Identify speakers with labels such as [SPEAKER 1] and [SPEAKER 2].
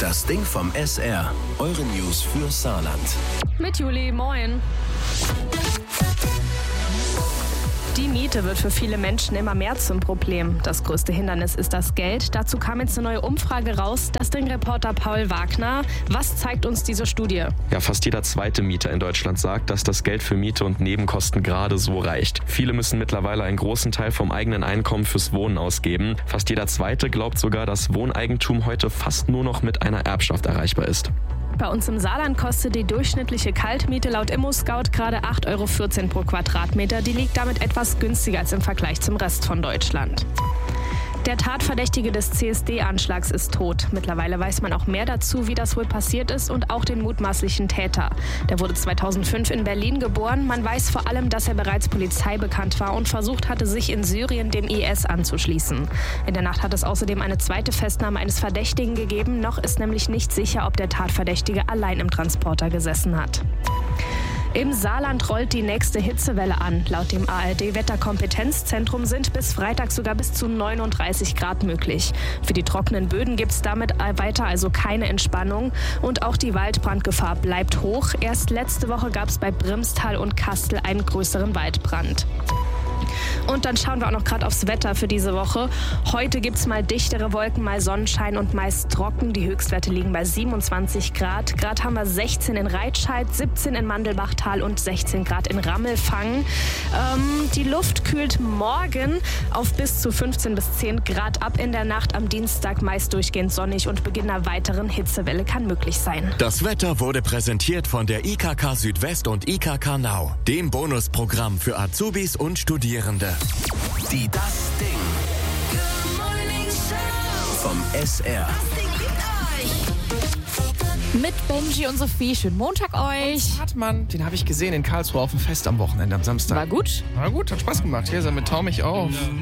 [SPEAKER 1] Das Ding vom SR. Eure News für Saarland.
[SPEAKER 2] Mit Juli, moin. Die Miete wird für viele Menschen immer mehr zum Problem. Das größte Hindernis ist das Geld. Dazu kam jetzt eine neue Umfrage raus. Das Ding-Reporter Paul Wagner. Was zeigt uns diese Studie?
[SPEAKER 3] Ja, fast jeder zweite Mieter in Deutschland sagt, dass das Geld für Miete und Nebenkosten gerade so reicht. Viele müssen mittlerweile einen großen Teil vom eigenen Einkommen fürs Wohnen ausgeben. Fast jeder zweite glaubt sogar, dass Wohneigentum heute fast nur noch mit einer Erbschaft erreichbar ist.
[SPEAKER 2] Bei uns im Saarland kostet die durchschnittliche Kaltmiete laut ImmoScout gerade 8,14 € pro Quadratmeter. Die liegt damit etwas günstiger als im Vergleich zum Rest von Deutschland. Der Tatverdächtige des CSD-Anschlags ist tot. Mittlerweile weiß man auch mehr dazu, wie das wohl passiert ist und auch den mutmaßlichen Täter. Der wurde 2005 in Berlin geboren. Man weiß vor allem, dass er bereits polizeibekannt war und versucht hatte, sich in Syrien dem IS anzuschließen. In der Nacht hat es außerdem eine zweite Festnahme eines Verdächtigen gegeben. Noch ist nämlich nicht sicher, ob der Tatverdächtige allein im Transporter gesessen hat. Im Saarland rollt die nächste Hitzewelle an. Laut dem ARD-Wetterkompetenzzentrum sind bis Freitag sogar bis zu 39 Grad möglich. Für die trockenen Böden gibt es damit weiter also keine Entspannung. Und auch die Waldbrandgefahr bleibt hoch. Erst letzte Woche gab es bei Brimstal und Kastel einen größeren Waldbrand. Und dann schauen wir auch noch gerade aufs Wetter für diese Woche. Heute gibt es mal dichtere Wolken, mal Sonnenschein und meist trocken. Die Höchstwerte liegen bei 27 Grad. Gerade haben wir 16 in Reitscheid, 17 in Mandelbachtal und 16 Grad in Rammelfangen. Die Luft kühlt morgen auf bis zu 15 bis 10 Grad ab. In der Nacht am Dienstag meist durchgehend sonnig und Beginn einer weiteren Hitzewelle kann möglich sein.
[SPEAKER 1] Das Wetter wurde präsentiert von der IKK Südwest und IKK Now, dem Bonusprogramm für Azubis und Studierende. Die Das Ding vom SR.
[SPEAKER 4] Mit Benji und Sophie. Schönen Montag euch.
[SPEAKER 5] Hartmann, den habe ich gesehen in Karlsruhe auf dem Fest am Wochenende, am Samstag.
[SPEAKER 4] War gut?
[SPEAKER 5] War gut, hat Spaß gemacht. Hier, damit taum ich auf.